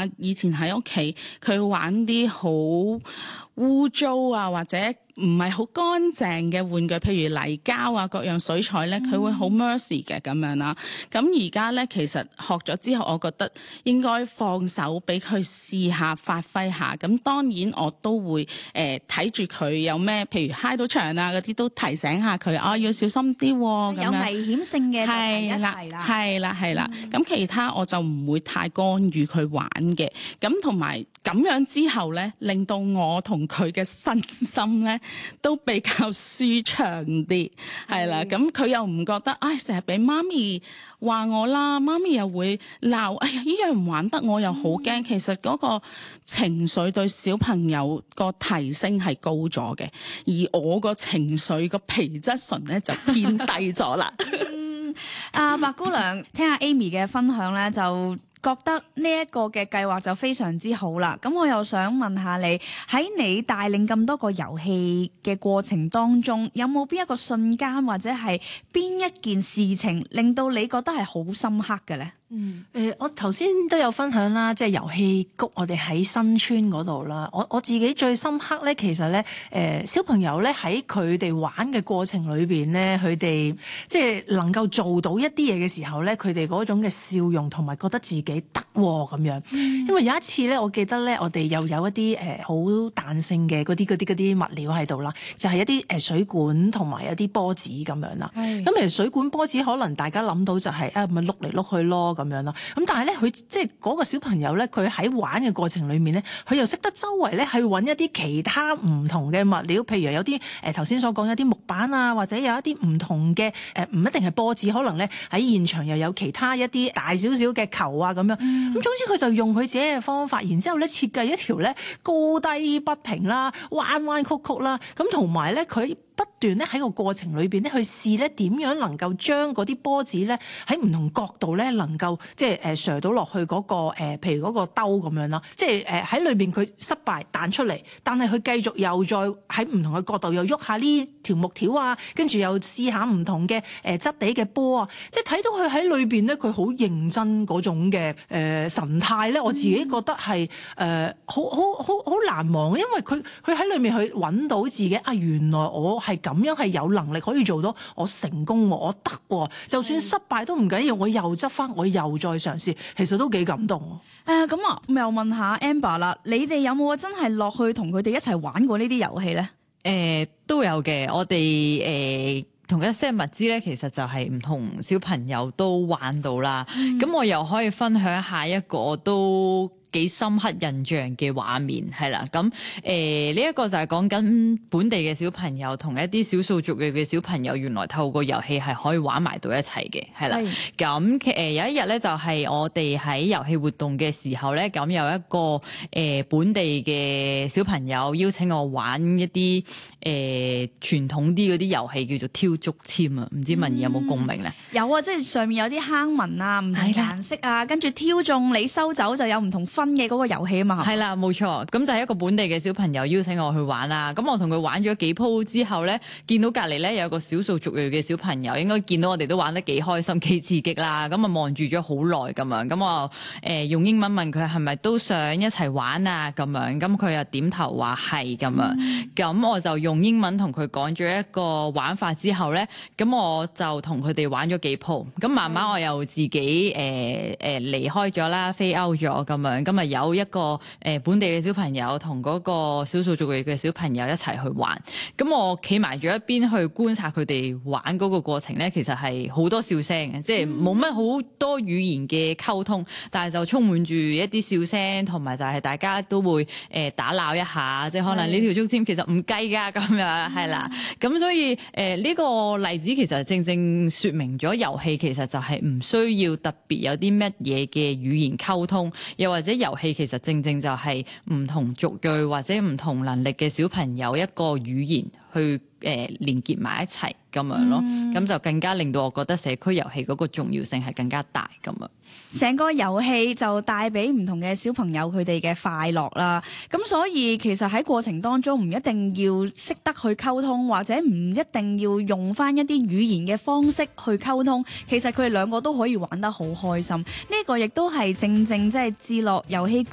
啊，以前喺屋企佢玩啲好污糟啊，或者唔係好乾淨嘅玩具，譬如泥膠啊，各樣水彩咧，佢會好 mercy 嘅咁樣啦。咁而家咧，其實學咗之後，我覺得應該放手俾佢試下發揮下。咁當然我都會睇住佢有咩，譬如揩到牆啊嗰啲，都提醒下佢啊，要小心啲喎。 有危險性嘅就提一提啦。 係啦。咁其他我就唔會太干預佢玩嘅。咁同埋咁樣之後咧，令到我同佢嘅身心咧都比較舒暢啲，係啦。咁佢又唔覺得，唉，成日俾媽咪話我啦，媽咪又會鬧，哎呀，呢樣唔玩得，我又好驚。其實嗰個情緒對小朋友個提升係高咗嘅，而我個情緒個皮質醇咧就偏低咗啦。 白姑娘，聽下 Amy 嘅分享咧，就覺得呢一個嘅計劃就非常之好啦。咁我又想問下你，喺你帶領咁多個遊戲嘅過程當中，有冇邊一個瞬間或者係邊一件事情令到你覺得係好深刻嘅咧？ 我頭先都有分享啦，即係遊戲谷我哋喺新村嗰度啦。我自己最深刻咧，其實咧，小朋友咧喺佢哋玩嘅過程裏邊咧，佢哋即係能夠做到一啲嘢嘅時候咧，佢哋嗰種嘅笑容同埋覺得自己得咁樣。因為有一次咧，我記得咧，我哋又有一啲好彈性嘅嗰啲物料喺度啦，就係一啲水管同埋一啲波子咁樣啦。咁其實水管波子可能大家諗到就係咪碌嚟碌去咯咁樣啦，咁但係咧，佢即係嗰個小朋友咧，佢喺玩嘅過程裏面咧，佢又識得周圍咧去揾一啲其他唔同嘅物料，譬如有啲頭先所講有啲木板啊，或者有一啲唔同嘅唔一定係波子，可能咧喺現場又有其他一啲大少少嘅球啊咁樣。咁總之佢就用佢自己嘅方法，然之後咧設計一條咧高低不平啦、彎彎曲曲啦，咁同埋咧佢不斷咧喺個過程裏邊咧去試咧點樣能夠將嗰啲波子咧喺唔同角度咧能夠即係射到落去嗰個譬如嗰個兜咁樣啦，即係喺裏邊佢失敗彈出嚟，但係佢繼續又再喺唔同嘅角度又喐下呢條木條啊，跟住又試下唔同嘅質地嘅波啊，即係睇到佢喺裏邊咧佢好認真嗰種嘅神態咧，我自己覺得係好難忘，因為佢喺裏面去揾到自己啊，原來我係咁樣係有能力可以做到，我成功喎，我得，就算失敗都唔緊要，我又執翻，我又再嘗試，其實都幾感動。 咁又問下 Amber 啦，你哋有冇真係落去同佢哋一齊玩過呢啲遊戲咧？ 都有嘅，我哋同一些物資咧，其實就係唔同小朋友都玩到啦。咁我又可以分享下一個都幾深刻印象嘅畫面係啦，咁呢一個就係講緊本地嘅小朋友同一啲少數族裔嘅小朋友，原來透過遊戲係可以玩埋到一齊嘅，係啦。咁有一日咧，就係我哋喺遊戲活動嘅時候咧，咁有一個本地嘅小朋友邀請我玩一啲傳統啲嗰啲遊戲，叫做挑竹籤啊，唔知文儀有冇共鳴咧？ 有啊，即係上面有啲坑紋啊，唔同顏色啊，跟住挑中你收走就有唔同分嘅嗰個遊戲啊嘛。 係啦，冇錯，咁就係一個本地嘅小朋友邀請我去玩啦。咁我同佢玩咗幾鋪之後咧，見到隔離咧有個少數族裔嘅小朋友，應該見到我哋都玩得幾開心、幾刺激啦。咁啊望住咗好耐咁樣，咁我用英文問佢係咪都想一齊玩啊咁樣，咁佢又點頭話係咁樣。咁我就用英文同佢講咗一個玩法之後咧，咁我就同佢哋玩咗幾鋪。咁慢慢我又自己離開咗啦，飛歐咗咁樣。咁啊有一個本地嘅小朋友同嗰個少數族裔嘅小朋友一齊去玩。咁我企埋咗一邊去觀察佢哋玩嗰個過程咧，其實係好多笑聲嘅，即係冇乜好多語言嘅溝通，但係就充滿住一啲笑聲，同埋就係大家都會打鬧一下，即係可能呢條竹籤其實唔計㗎咁樣，係啦。咁所以呢個例子其實正正説明咗遊戲其實就係唔需要特別有啲乜嘢嘅語言溝通，又或者遊戲其實正正就係唔同族裔或者唔同能力嘅小朋友一個語言去連結埋一齊咁樣咯，咁就更加令到我覺得社區遊戲嗰個重要性係更加大咁樣。 成個遊戲就帶俾唔同嘅小朋友佢哋嘅快樂啦，咁所以其實喺過程當中唔一定要識得去溝通，或者唔一定要用翻一啲語言嘅方式去溝通，其實佢哋兩個都可以玩得好開心。呢個亦都係正正即係智樂遊戲